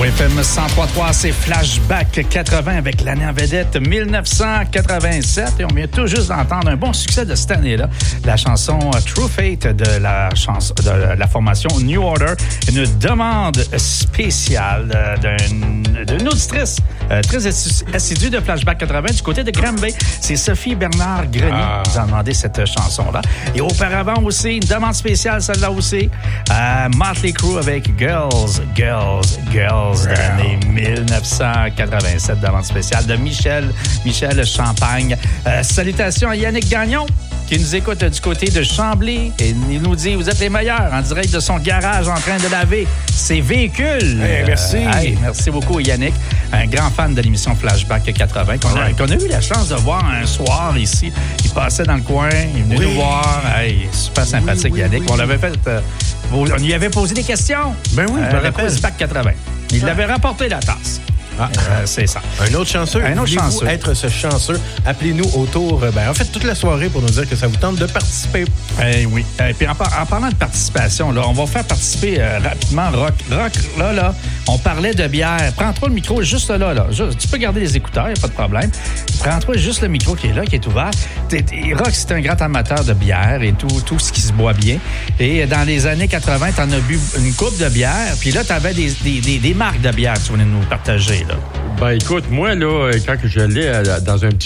FM 103.3, c'est Flashback 80 avec l'année en vedette 1987 et on vient tout juste d'entendre un bon succès de cette année-là, la chanson True Fate de la formation New Order, une demande spéciale d'une auditrice très assidue de Flashback 80 du côté de Granby. C'est Sophie Bernard Grenier qui nous a demandé cette chanson-là. Et auparavant aussi, une demande spéciale, celle-là aussi, Motley Crue avec Girls de l'année 1987, demande spéciale de Michel Champagne. Salutations à Yannick Gagnon qui nous écoute du côté de Chambly et il nous dit « Vous êtes les meilleurs » en direct de son garage en train de laver ses véhicules. Merci. Merci beaucoup Yannick, un grand fan de l'émission Flashback 80 qu'on a eu la chance de voir un soir ici. Il passait dans le coin, il venait nous voir. Super sympathique Yannick. On l'avait fait... on lui avait posé des questions. Ben oui, je me rappelle. Flashback 80. Il l'avait remporté la tasse. C'est ça. Un autre chanceux. Voulez-vous être ce chanceux? Appelez-nous autour, en fait, toute la soirée pour nous dire que ça vous tente de participer. Oui. Et puis en parlant de participation, là, on va faire participer rapidement Rock. Rock, là, on parlait de bière. Prends-toi le micro juste là. Tu peux garder les écouteurs, il n'y a pas de problème. Prends-toi juste le micro qui est là, qui est ouvert. Rock, c'est un grand amateur de bière et tout ce qui se boit bien. Et dans les années 80, tu en as bu une coupe de bière. Puis là, tu avais des marques de bière que tu venais nous partager. Là. Ben écoute, moi, là, quand j'allais dans un petit